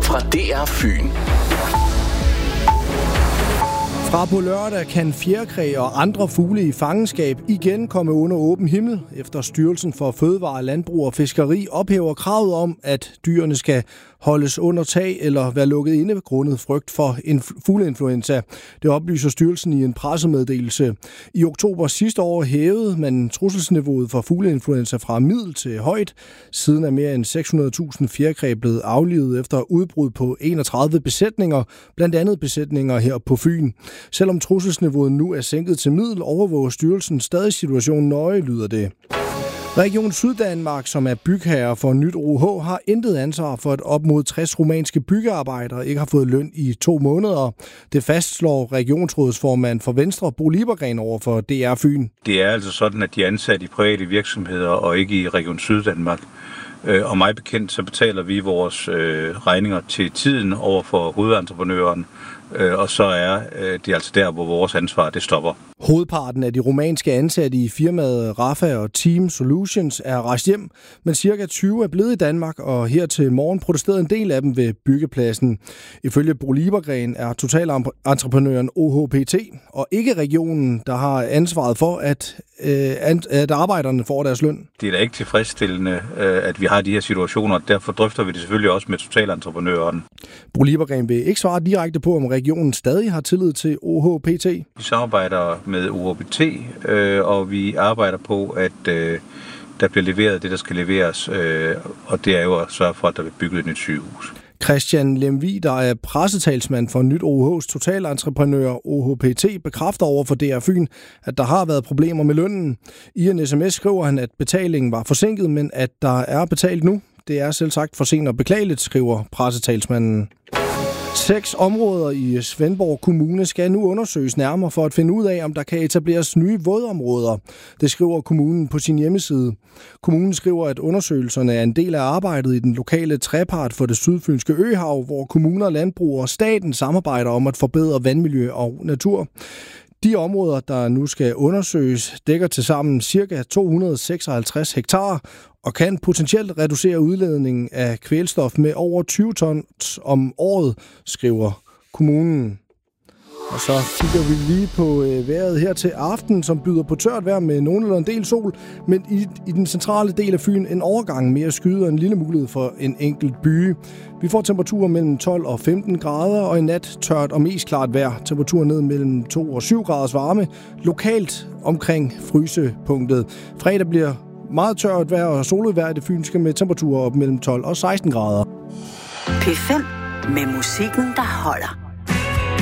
fra DR Fyn. Fra på lørdag kan fjerkræ og andre fugle i fangenskab igen komme under åben himmel, efter Styrelsen for Fødevare, Landbrug og Fiskeri ophæver kravet om, at dyrene skal holdes under tag eller være lukket inde grundet frygt for fugleinfluenza. Det oplyser styrelsen i en pressemeddelelse. I oktober sidste år hævede man trusselsniveauet for fugleinfluenza fra middel til højt. Siden er mere end 600.000 fjerkræ blevet aflivet efter udbrud på 31 besætninger, blandt andet besætninger her på Fyn. Selvom trusselsniveauet nu er sænket til middel, overvåger styrelsen stadig situationen nøje, lyder det. Region Syddanmark, som er bygherre for nyt OUH, har intet ansvar for, at op mod 60 rumænske byggearbejdere ikke har fået løn i 2 måneder. Det fastslår regionsrådsformand for Venstre, Bo Liebergreen, over for DR Fyn. Det er altså sådan, at de er ansat i private virksomheder og ikke i Region Syddanmark. Og mig bekendt, så betaler vi vores regninger til tiden over for hovedentreprenøren, og så er det altså der, hvor vores ansvar det stopper. Hovedparten af de rumænske ansatte i firmaet Rafa og Team Solutions er rejst hjem, men cirka 20 er blevet i Danmark, og her til morgen protesterede en del af dem ved byggepladsen. Ifølge Bo Liebergreen er totalentreprenøren OHPT og ikke regionen, der har ansvaret for, at arbejderne får deres løn. Det er da ikke tilfredsstillende, at vi har de her situationer, derfor drøfter vi det selvfølgelig også med totalentreprenøren. Bo Liebergreen vil ikke svare direkte på, om regionen stadig har tillid til OHPT. Vi samarbejder med OHPT, og vi arbejder på, at der bliver leveret det, der skal leveres, og det er jo at sørge for, at der bliver bygget et nyt sygehus. Christian Lemvig, der er pressetalsmand for nyt OUH's totalentreprenør OHPT, bekræfter over for DR Fyn, at der har været problemer med lønnen. I en sms skriver han, at betalingen var forsinket, men at der er betalt nu. Det er selvsagt for sent og beklageligt, skriver pressetalsmanden. 6 områder i Svendborg Kommune skal nu undersøges nærmere for at finde ud af, om der kan etableres nye vådområder. Det skriver kommunen på sin hjemmeside. Kommunen skriver, at undersøgelserne er en del af arbejdet i den lokale trepart for det sydfynske øhav, hvor kommuner, landbrug og staten samarbejder om at forbedre vandmiljø og natur. De områder, der nu skal undersøges, dækker tilsammen ca. 256 hektar og kan potentielt reducere udledningen af kvælstof med over 20 tons om året, skriver kommunen. Og så kigger vi lige på vejret her til aften, som byder på tørt vejr med nogen eller en del sol, men i den centrale del af Fyn en overgang mere skyde og en lille mulighed for en enkelt byge. Vi får temperaturer mellem 12 og 15 grader, og i nat tørt og mest klart vejr. Temperaturer ned mellem 2 og 7 graders varme, lokalt omkring frysepunktet. Fredag bliver meget tørt vejr og soligt vejr i det fynske med temperaturer op mellem 12 og 16 grader. P5 med musikken, der holder.